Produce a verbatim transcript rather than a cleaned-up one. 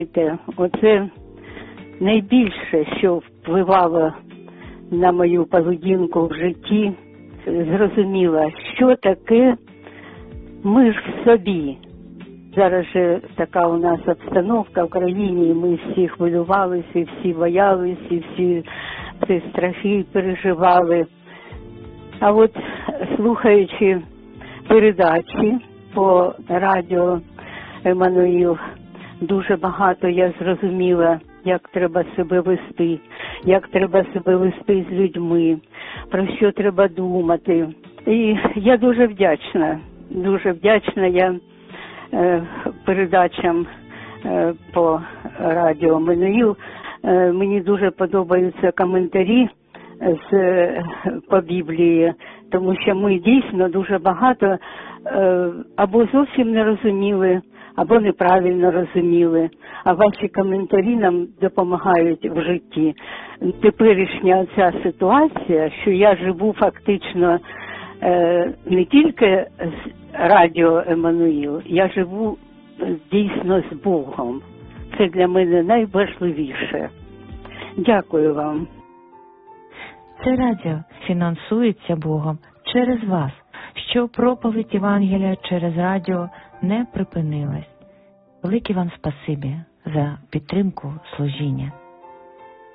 Оце найбільше, що впливало на мою поведінку в житті, зрозуміла, що таке мир в собі. Зараз же така у нас обстановка в країні, і ми всі хвилювалися, і всі боялися, і всі ці страхи переживали. А от слухаючи передачі по радіо «Еммануїл», дуже багато я зрозуміла, як треба себе вести, як треба себе вести з людьми, про що треба думати. І я дуже вдячна, дуже вдячна я е, передачам е, по радіо «Еммануїл». Е, мені дуже подобаються коментарі з, е, по Біблії, тому що ми дійсно дуже багато е, або зовсім не розуміли, або неправильно розуміли, а ваші коментарі нам допомагають в житті. Теперішня ця ситуація, що я живу фактично е, не тільки з радіо «Еммануїл», я живу дійсно з Богом. Це для мене найважливіше. Дякую вам. Це радіо фінансується Богом через вас, що проповідь Євангелія через радіо не припинилась. Велике вам спасибі за підтримку служіння.